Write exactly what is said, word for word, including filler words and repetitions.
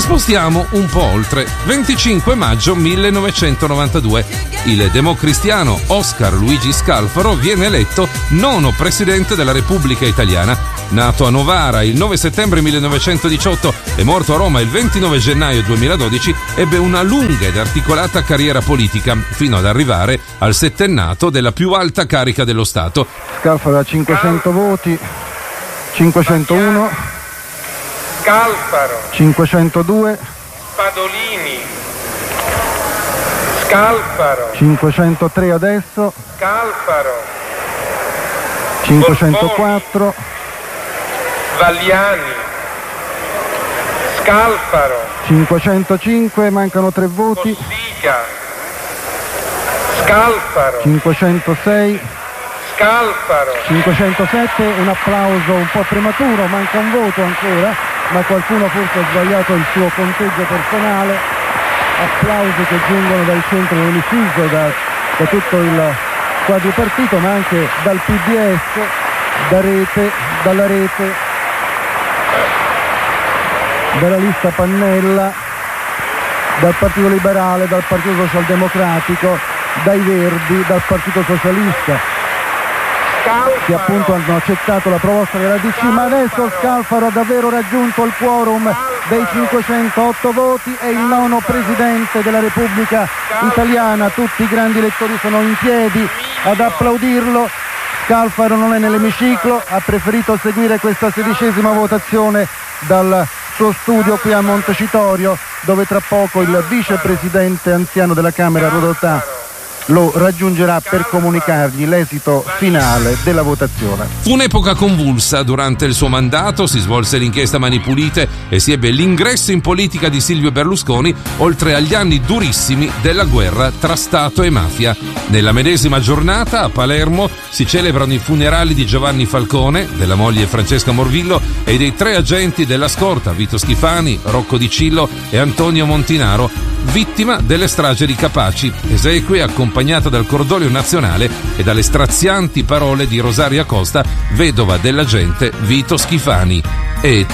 spostiamo un po' oltre. venticinque maggio millenovecentonovantadue. Il democristiano Oscar Luigi Scalfaro viene eletto nono presidente della Repubblica Italiana. Nato a Novara il nove settembre millenovecentodiciotto e morto a Roma il ventinove gennaio duemiladodici, ebbe una lunga ed articolata carriera politica, fino ad arrivare al settennato della più alta carica dello Stato. Scalfaro ha cinquecento voti, cinquecentouno, Scalfaro, cinquecentodue, Spadolini, Scalfaro, cinquecentotre adesso, Scalfaro, cinquecentoquattro, Valliani, Scalfaro, cinquecentocinque, mancano tre voti, Cossiga, Scalfaro, cinquecentosei, Scalfaro, cinquecentosette, un applauso un po' prematuro, manca un voto ancora, ma qualcuno forse ha sbagliato il suo conteggio personale. Applausi che giungono dal centro dell'ufficio, da, da tutto il quadripartito, ma anche dal P D S, da rete, dalla rete, dalla lista Pannella, dal Partito Liberale, dal Partito Socialdemocratico, dai Verdi, dal Partito Socialista, che appunto hanno accettato la proposta della D C, ma adesso Scalfaro ha davvero raggiunto il quorum dei cinquecentootto voti, è il nono presidente della Repubblica Italiana. Tutti i grandi elettori sono in piedi ad applaudirlo. Scalfaro non è nell'emiciclo, ha preferito seguire questa sedicesima votazione dal suo studio qui a Montecitorio, dove tra poco il vicepresidente anziano della Camera Rodotà lo raggiungerà per comunicargli l'esito finale della votazione. Fu un'epoca convulsa. Durante il suo mandato si svolse l'inchiesta Mani Pulite e si ebbe l'ingresso in politica di Silvio Berlusconi, oltre agli anni durissimi della guerra tra Stato e mafia. Nella medesima giornata a Palermo si celebrano i funerali di Giovanni Falcone, della moglie Francesca Morvillo e dei tre agenti della scorta, Vito Schifani, Rocco Di Cillo e Antonio Montinaro, vittima delle stragi di Capaci. Esequie accompagnata dal cordoglio nazionale e dalle strazianti parole di Rosaria Costa, vedova dell'agente Vito Schifani. E